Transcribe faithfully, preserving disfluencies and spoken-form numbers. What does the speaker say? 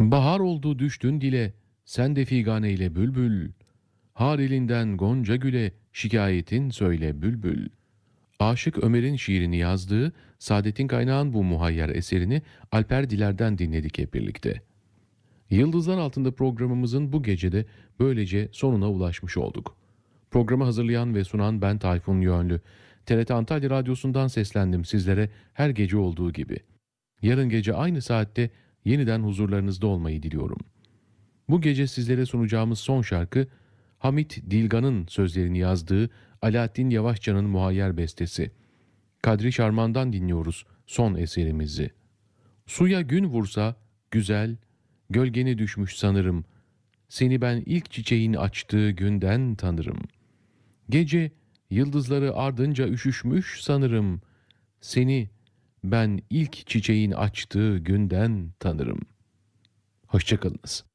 Bahar oldu düştün dile, sen de figaneyle bülbül. Har elinden gonca güle, şikayetin söyle bülbül. Aşık Ömer'in şiirini yazdığı Saadettin Kaynağ'ın bu muhayyer eserini Alper Diler'den dinledik hep birlikte. Yıldızlar Altında programımızın bu gecede böylece sonuna ulaşmış olduk. Programı hazırlayan ve sunan ben Tayfun Yönlü. T R T Antalya Radyosu'ndan seslendim sizlere her gece olduğu gibi. Yarın gece aynı saatte yeniden huzurlarınızda olmayı diliyorum. Bu gece sizlere sunacağımız son şarkı Hamit Dilgan'ın sözlerini yazdığı Alaaddin Yavaşça'nın muhayyer bestesi. Kadri Şarman'dan dinliyoruz son eserimizi. Suya gün vursa güzel, gölgeni düşmüş sanırım. Seni ben ilk çiçeğin açtığı günden tanırım. Gece yıldızları ardınca üşüşmüş sanırım. Seni ben ilk çiçeğin açtığı günden tanırım. Hoşçakalınız.